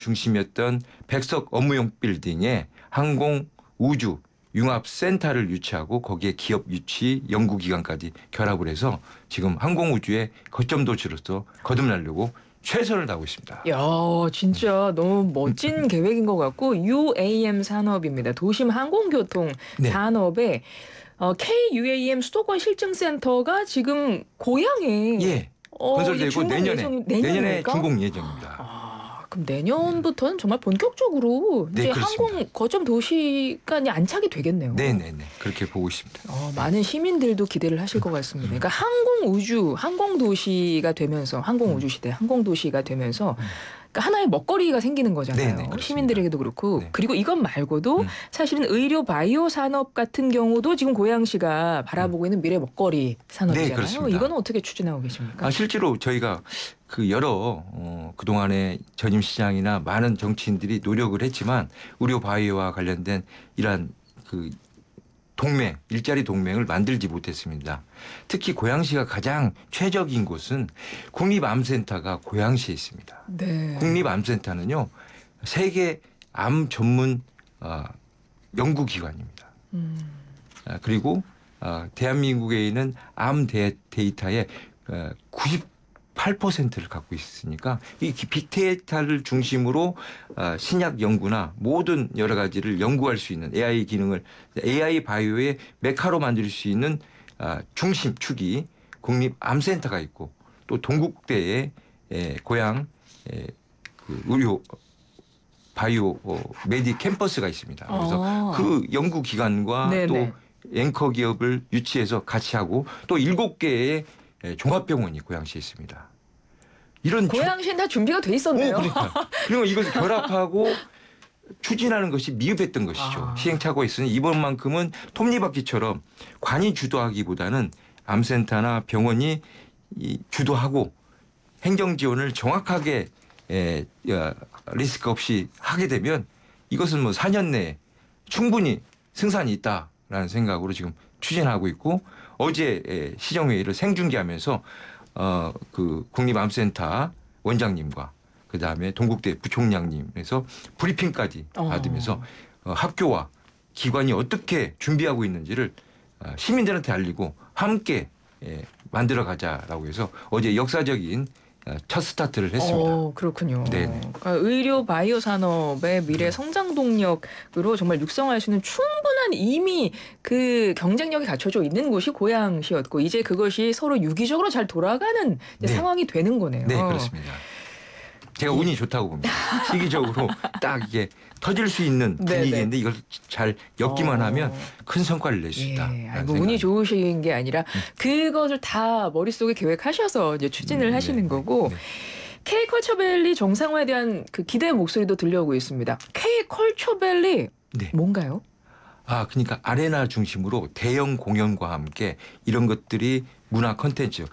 중심이었던 백석 업무용 빌딩에 항공 우주 융합센터를 유치하고 거기에 기업 유치 연구기관까지 결합을 해서 지금 항공우주의 거점 도시로서 거듭나려고 최선을 다하고 있습니다. 야, 진짜 너무 멋진 계획인 것 같고 UAM 산업입니다. 도심 항공교통 네. 산업에 KUAM 수도권 실증센터가 지금 고향에 예. 건설되고 내년에 내년입니까? 준공 예정입니다. 그럼 내년부터는 정말 본격적으로 네, 이제 그렇습니다. 항공 거점 도시가 이제 안착이 되겠네요. 네네네. 그렇게 보고 있습니다. 많은 시민들도 기대를 하실 것 같습니다. 그러니까 항공 우주, 항공 도시가 되면서 항공 우주 시대, 항공 도시가 되면서 그러니까 하나의 먹거리가 생기는 거잖아요. 네네, 그렇습니다. 시민들에게도 그렇고. 네. 그리고 이것 말고도 사실은 의료 바이오 산업 같은 경우도 지금 고양시가 바라보고 있는 미래 먹거리 산업이잖아요. 네, 그렇습니다. 이건 어떻게 추진하고 계십니까? 실제로 저희가 그 여러 그동안에 전임 시장이나 많은 정치인들이 노력을 했지만 의료 바이오와 관련된 이러한 그 동맹, 일자리 동맹을 만들지 못했습니다. 특히 고양시가 가장 최적인 곳은 국립암센터가 고양시에 있습니다. 네. 국립암센터는요, 세계 암 전문 연구기관입니다. 그리고 대한민국에 있는 암 데이터의 98%를 갖고 있으니까 이 빅데이터를 중심으로 신약 연구나 모든 여러 가지를 연구할 수 있는 AI 기능을 AI 바이오의 메카로 만들 수 있는 중심 축이 국립암센터가 있고 또 동국대에 고양 그 의료 바이오 메디 캠퍼스가 있습니다. 그래서 그 연구기관과 네네. 또 앵커 기업을 유치해서 같이 하고 또 7개의 종합병원이 고양시에 있습니다. 이런 고양시는 다 준비가 돼 있었네요. 그러니까. 그리고 이것을 결합하고 추진하는 것이 미흡했던 것이죠. 시행착오가 있으니 이번만큼은 톱니바퀴처럼 관이 주도하기보다는 암센터나 병원이 주도하고 행정 지원을 정확하게 리스크 없이 하게 되면 이것은 뭐 4년 내에 충분히 승산이 있다라는 생각으로 지금 추진하고 있고 어제 시정회의를 생중계하면서 그 국립암센터 원장님과 그다음에 동국대 부총장님에서 브리핑까지 받으면서 학교와 기관이 어떻게 준비하고 있는지를 시민들한테 알리고 함께 만들어가자라고 해서 어제 역사적인 첫 스타트를 했습니다. 그렇군요. 네네. 그러니까 의료 바이오 산업의 미래 성장 동력으로 정말 육성할 수 있는 충분한 이미 그 경쟁력이 갖춰져 있는 곳이 고양시였고 이제 그것이 서로 유기적으로 잘 돌아가는 상황이 되는 거네요. 네, 그렇습니다. 제가 운이 좋다고 봅니다. 시기적으로 딱 이게 터질 수 있는 분위기인데 이걸 잘 엮기만 하면 큰 성과를 낼 수 있다. 운이 좋으신 게 아니라 그것을 다 머릿속에 계획하셔서 이제 추진을 하시는 거고 K컬처밸리 정상화에 대한 그 기대의 목소리도 들려오고 있습니다. K컬처밸리 뭔가요? 그러니까 아레나 중심으로 대형 공연과 함께 이런 것들이 문화 콘텐츠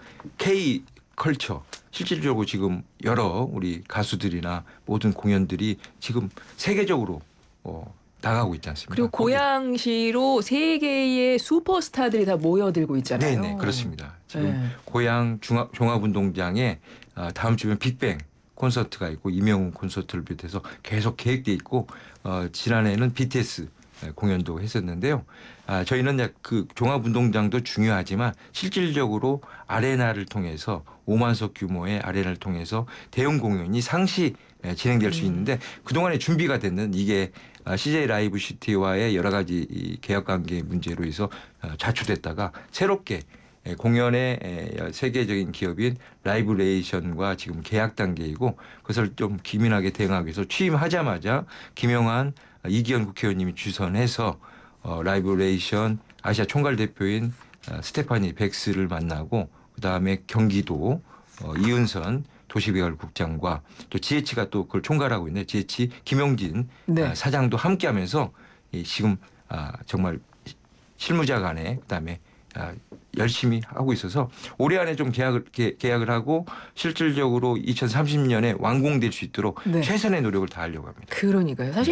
K컬처 실질적으로 지금 여러 우리 가수들이나 모든 공연들이 지금 세계적으로 나가고 있지 않습니까? 그리고 고양시로 세계의 슈퍼스타들이 다 모여들고 있잖아요. 네, 그렇습니다. 지금 고양 종합운동장에 다음 주면 빅뱅 콘서트가 있고 이명웅 콘서트를 비롯해서 계속 계획돼 있고 지난해에는 BTS 공연도 했었는데요. 저희는 그 종합운동장도 중요하지만 실질적으로 아레나를 통해서 5만석 규모의 아레나를 통해서 대형 공연이 상시 진행될 수 있는데 그동안에 준비가 됐는 이게 CJ 라이브 시티와의 여러 가지 계약 관계 문제로 해서 좌초됐다가 새롭게 공연의 세계적인 기업인 라이브레이션과 지금 계약 단계이고 그것을 좀 기민하게 대응하기 위해서 취임하자마자 김영한 이기현 국회의원님이 주선해서 라이브레이션 아시아 총괄 대표인 스테파니 백스를 만나고 그다음에 경기도 이은선 도시개발국장과 또 GH가 또 그걸 총괄하고 있는 GH 김용진 사장도 함께하면서 지금 정말 실무자 간에 그다음에 열심히 하고 있어서 올해 안에 좀 계약을 하고 실질적으로 2030년에 완공될 수 있도록 네. 최선의 노력을 다하려고 합니다. 그러니까요. 사실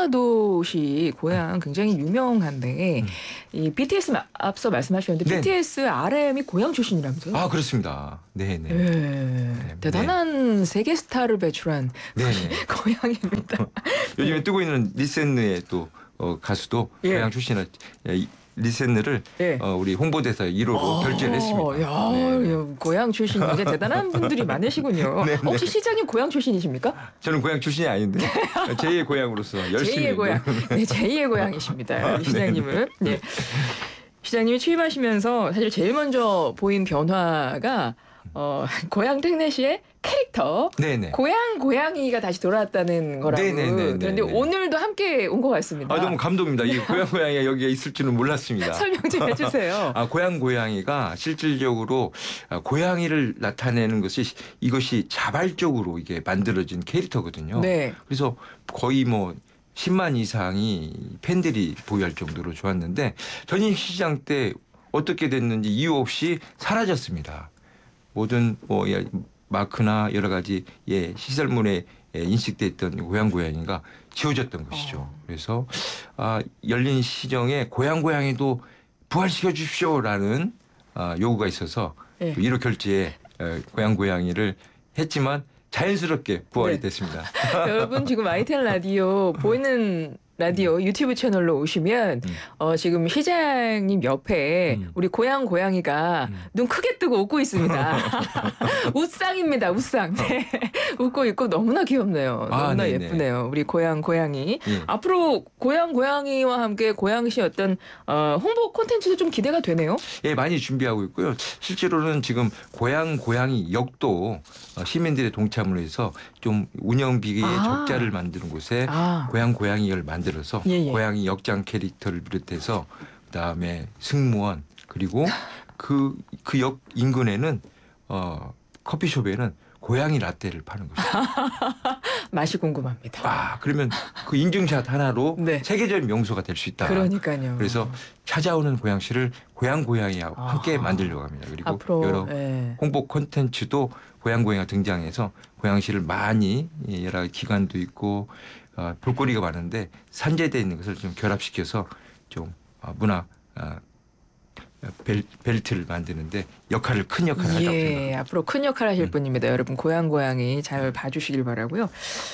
문화도시 고향 굉장히 유명한데 이 BTS 앞서 말씀하셨는데 네. BTS RM이 고향 출신이라면서요? 아 그렇습니다. 네네. 네. 대단한 세계 스타를 배출한 네네. 고향입니다. 요즘에 뜨고 있는 리센느의 또 가수도 예. 고향 출신을 리센느를 네. 우리 홍보대사 1호로 결제를 했습니다. 야, 네. 야, 고향 출신 굉장히 대단한 분들이 많으시군요. 네, 네. 혹시 시장님 고향 출신이십니까? 저는 고향 출신이 아닌데 제2의 고향으로서 열심히 제2의 고향. 네, 제2의 고향이십니다. 우리 시장님은. 네. 시장님이 취임하시면서 사실 제일 먼저 보인 변화가 고향 특례시의 캐릭터 네네. 고양이가 다시 돌아왔다는 거라고. 네네네네. 그런데 오늘도 함께 온 것 같습니다. 아 너무 감동입니다. 이 고양이가 여기에 있을 줄은 몰랐습니다. 설명 좀 해주세요. 고양이가 실질적으로 고양이를 나타내는 것이 이것이 자발적으로 이게 만들어진 캐릭터거든요. 네. 그래서 거의 뭐 10만 이상이 팬들이 보유할 정도로 좋았는데 전임시장 때 어떻게 됐는지 이유 없이 사라졌습니다. 모든 뭐 마크나 여러 가지 시설물에 인식돼 있던 고양이가 지워졌던 것이죠. 그래서 열린 시정에 고양이도 부활시켜 주십시오라는 요구가 있어서 네. 1호 결제에 고양이를 했지만 자연스럽게 부활이 네. 됐습니다. 여러분 지금 ITN 라디오 보이는 라디오 유튜브 채널로 오시면 지금 시장님 옆에 우리 고양이가 눈 크게 뜨고 웃고 있습니다. 웃상입니다. 웃상. 네. 웃고 있고 너무나 귀엽네요. 너무나 네네. 예쁘네요. 우리 고양이. 예. 앞으로 고양이와 함께 고양시 어떤 홍보 콘텐츠도 좀 기대가 되네요. 예, 많이 준비하고 있고요. 실제로는 지금 고양이 역도 시민들의 동참을 해서 좀 운영비의 적자를 만드는 곳에 고양이를 만들어서 예. 고양이 역장 캐릭터를 비롯해서 그다음에 승무원 그리고 그 역 인근에는 커피숍에는 고양이 라떼를 파는 거죠. 맛이 궁금합니다. 그러면 그 인증샷 하나로 네. 세계적인 명소가 될 수 있다. 그러니까요. 그래서 찾아오는 고양시를 고양이하고 함께 만들려고 합니다. 그리고 앞으로, 여러 홍보 콘텐츠도 고양이가 등장해서 고양시를 많이 여러 기관도 있고 볼거리가 많은데 산재되어 있는 것을 좀 결합시켜서 좀 문화 벨트를 만드는데 큰 역할을 하다고 생각합니다. 앞으로 큰 역할 하실 분입니다. 여러분 고양이 잘 봐주시길 바라고요.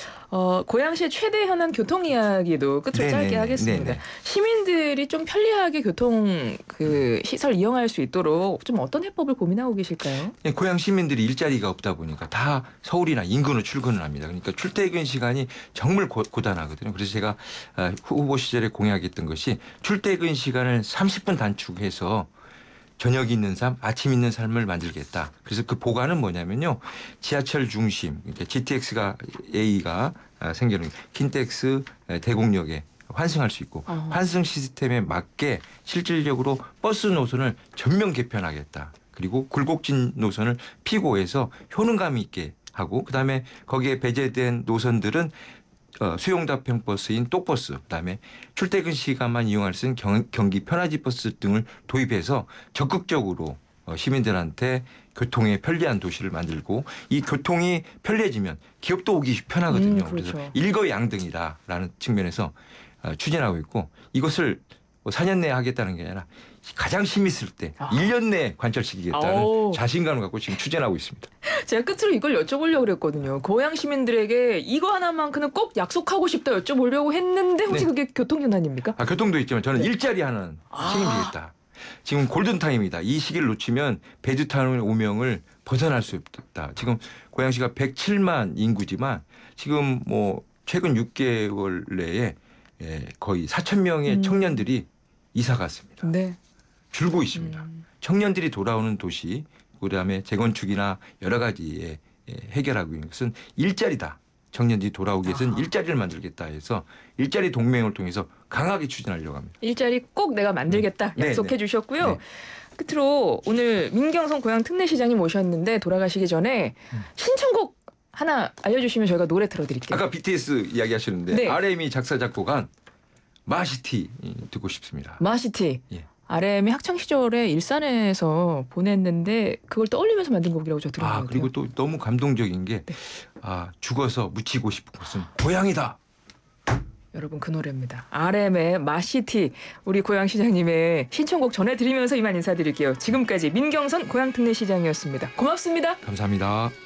고양시의 최대 현안 교통 이야기도 끝으로 짧게 하겠습니다. 네네. 시민들이 좀 편리하게 교통 시설 이용할 수 있도록 좀 어떤 해법을 고민하고 계실까요? 고양 시민들이 일자리가 없다 보니까 다 서울이나 인근으로 출근을 합니다. 그러니까 출퇴근 시간이 정말 고단하거든요. 그래서 제가 후보 시절에 공약했던 것이 출퇴근 시간을 30분 단축해서 저녁 있는 삶, 아침 있는 삶을 만들겠다. 그래서 그 보관은 뭐냐면요. 지하철 중심, GTX가 A가 생겨는 킨텍스 대곡역에 환승할 수 있고 환승 시스템에 맞게 실질적으로 버스 노선을 전면 개편하겠다. 그리고 굴곡진 노선을 피고해서 효능감 있게 하고 그다음에 거기에 배제된 노선들은 수용답형 버스인 똑버스 그다음에 출퇴근 시간만 이용할 수 있는 경기 편하지 버스 등을 도입해서 적극적으로 시민들한테 교통에 편리한 도시를 만들고 이 교통이 편리해지면 기업도 오기 편하거든요. 그렇죠. 그래서 일거양등이다라는 측면에서 추진하고 있고 이것을 4년 내에 하겠다는 게 아니라 가장 힘이 있을 때 1년 내에 관철시키겠다는 자신감을 갖고 지금 추진하고 있습니다. 제가 끝으로 이걸 여쭤보려고 그랬거든요. 고양 시민들에게 이거 하나만큼은 꼭 약속하고 싶다 여쭤보려고 했는데 혹시 그게 교통현안입니까? 교통도 있지만 저는 일자리 하나는 책임지겠다. 지금 골든타임이다. 이 시기를 놓치면 베드타운의 오명을 벗어날 수 없다. 지금 고양시가 107만 인구지만 지금 뭐 최근 6개월 내에 거의 4천 명의 청년들이 이사 갔습니다. 네. 줄고 있습니다. 청년들이 돌아오는 도시, 그다음에 재건축이나 여러 가지에 해결하고 있는 것은 일자리다. 청년들이 돌아오기 위해서는 일자리를 만들겠다 해서 일자리 동맹을 통해서 강하게 추진하려고 합니다. 일자리 꼭 내가 만들겠다 약속해 주셨고요. 네. 끝으로 오늘 민경선 고양 특례시장님 모셨는데 돌아가시기 전에 신청곡 하나 알려주시면 저희가 노래 틀어드릴게요. 아까 BTS 이야기하셨는데 RM이 작사 작곡한 마시티 듣고 싶습니다. 마시티. RM이 학창 시절에 일산에서 보냈는데 그걸 떠올리면서 만든 곡이라고 저 들은 것 같아요. 그리고 또 너무 감동적인 게 네. 죽어서 묻히고 싶은 곳은 고향이다. 여러분 그 노래입니다. RM의 마시티 우리 고양시장님의 신청곡 전해드리면서 이만 인사드릴게요. 지금까지 민경선 고양특례시장이었습니다. 고맙습니다. 감사합니다.